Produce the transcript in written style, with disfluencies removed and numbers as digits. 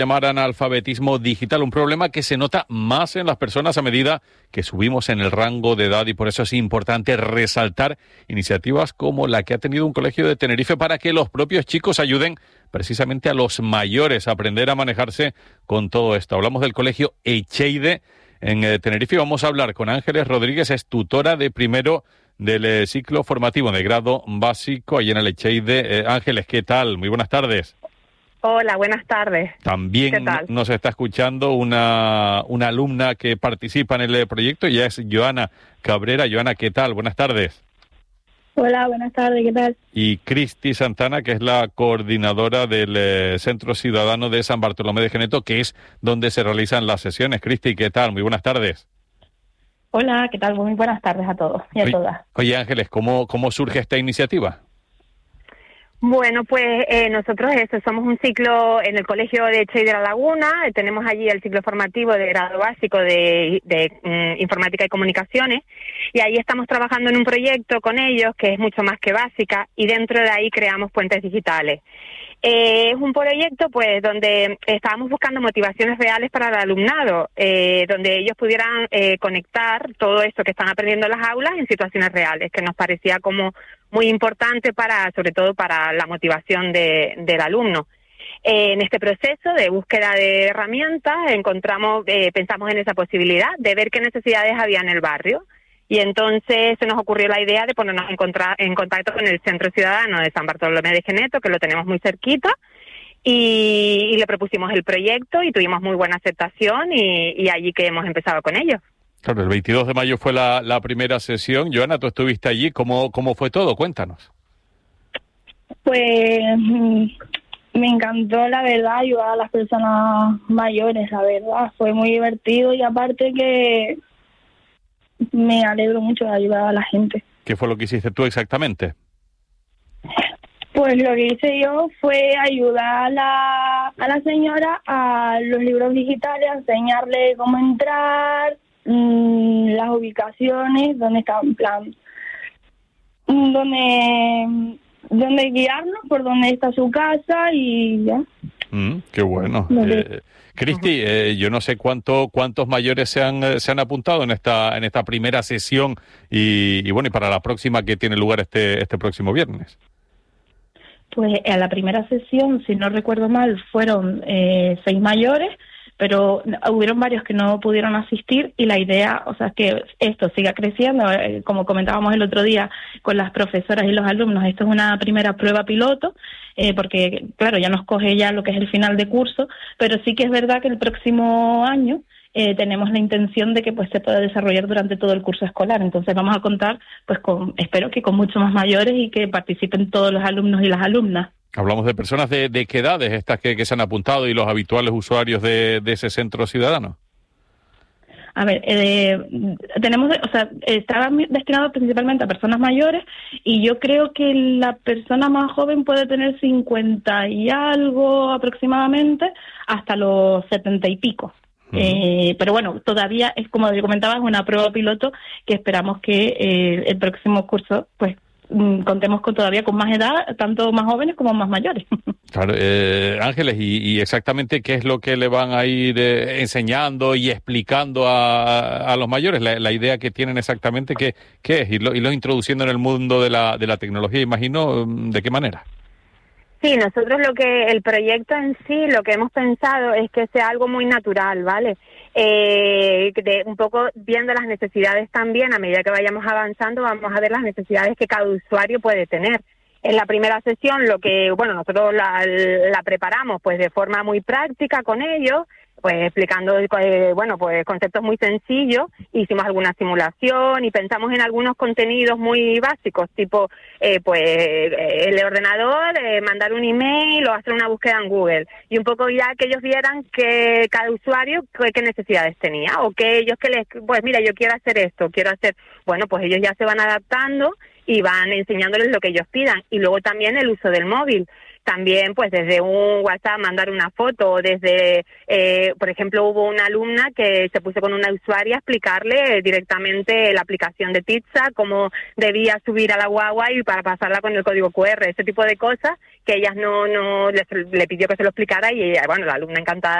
Llamar analfabetismo digital, un problema que se nota más en las personas a medida que subimos en el rango de edad, y por eso es importante resaltar iniciativas como la que ha tenido un colegio de Tenerife para que los propios chicos ayuden precisamente a los mayores a aprender a manejarse con todo esto. Hablamos del colegio Echeide en Tenerife y vamos a hablar con Ángeles Rodríguez, es tutora de primero del ciclo formativo de grado básico allí en el Echeide. Ángeles, ¿qué tal? Muy buenas tardes. Hola, buenas tardes. También nos está escuchando una alumna que participa en el proyecto, ya es Joana Cabrera. Joana, ¿qué tal? Buenas tardes. Hola, buenas tardes, ¿qué tal? Y Cristi Santana, que es la coordinadora del Centro Ciudadano de San Bartolomé de Geneto, que es donde se realizan las sesiones. Cristi, ¿qué tal? Muy buenas tardes. Hola, ¿qué tal? Muy buenas tardes a todos y a todas. Oye, Ángeles, ¿cómo surge esta iniciativa? Bueno, pues nosotros somos un ciclo en el Colegio de Echeide de la Laguna, tenemos allí el ciclo formativo de grado básico de Informática y Comunicaciones, y ahí estamos trabajando en un proyecto con ellos que es mucho más que básica, y dentro de ahí creamos puentes digitales. Es un proyecto pues donde estábamos buscando motivaciones reales para el alumnado, donde ellos pudieran conectar todo esto que están aprendiendo en las aulas en situaciones reales, que nos parecía como muy importante sobre todo para la motivación del alumno. En este proceso de búsqueda de herramientas pensamos en esa posibilidad de ver qué necesidades había en el barrio. Y entonces se nos ocurrió la idea de ponernos en contacto con el Centro Ciudadano de San Bartolomé de Geneto, que lo tenemos muy cerquita, y le propusimos el proyecto y tuvimos muy buena aceptación y allí que hemos empezado con ellos. Claro, el 22 de mayo fue la primera sesión. Joana, tú estuviste allí, ¿cómo fue todo? Cuéntanos. Pues me encantó, la verdad, ayudar a las personas mayores, la verdad. Fue muy divertido y aparte que me alegro mucho de ayudar a la gente. ¿Qué fue lo que hiciste tú exactamente? Pues lo que hice yo fue ayudar a la señora a los libros digitales, a enseñarle cómo entrar, las ubicaciones, dónde está, en plan, dónde guiarnos, por dónde está su casa y ya. Qué bueno. Cristi, yo no sé cuántos mayores se han apuntado en esta primera sesión y bueno, y para la próxima que tiene lugar este próximo viernes. Pues a la primera sesión, si no recuerdo mal, fueron 6 mayores, pero hubieron varios que no pudieron asistir y la idea, o sea, es que esto siga creciendo, como comentábamos el otro día con las profesoras y los alumnos. Esto es una primera prueba piloto, porque claro, ya nos coge ya lo que es el final de curso, pero sí que es verdad que el próximo año tenemos la intención de que pues se pueda desarrollar durante todo el curso escolar. Entonces vamos a contar pues espero que con muchos más mayores y que participen todos los alumnos y las alumnas. Hablamos de personas de qué edades estas que se han apuntado y los habituales usuarios de ese centro ciudadano. A ver, estaba destinado principalmente a personas mayores y yo creo que la persona más joven puede tener 50 y algo aproximadamente hasta los 70 y pico. Pero bueno, todavía es, como yo comentaba, es una prueba piloto que esperamos que el próximo curso pues contemos todavía con más edad, tanto más jóvenes como más mayores. Claro, Ángeles, y exactamente qué es lo que le van a ir enseñando y explicando a los mayores, la idea que tienen exactamente, qué es, irlos introduciendo en el mundo de la tecnología, imagino, ¿de qué manera? Sí, nosotros el proyecto en sí, lo que hemos pensado es que sea algo muy natural, ¿vale? Un poco viendo las necesidades también, a medida que vayamos avanzando, vamos a ver las necesidades que cada usuario puede tener. En la primera sesión, nosotros la preparamos pues de forma muy práctica con ellos, pues explicando pues conceptos muy sencillos. Hicimos alguna simulación y pensamos en algunos contenidos muy básicos, tipo el ordenador, mandar un email o hacer una búsqueda en Google, y un poco ya que ellos vieran que cada usuario qué necesidades tenía, o que ellos pues mira, yo quiero hacer esto, bueno, pues ellos ya se van adaptando y van enseñándoles lo que ellos pidan. Y luego también el uso del móvil. También, pues desde un WhatsApp mandar una foto, o desde, por ejemplo, hubo una alumna que se puso con una usuaria a explicarle directamente la aplicación de Pizza, cómo debía subir a la guagua y para pasarla con el código QR, ese tipo de cosas que ellas le pidió que se lo explicara y ella, bueno, la alumna encantada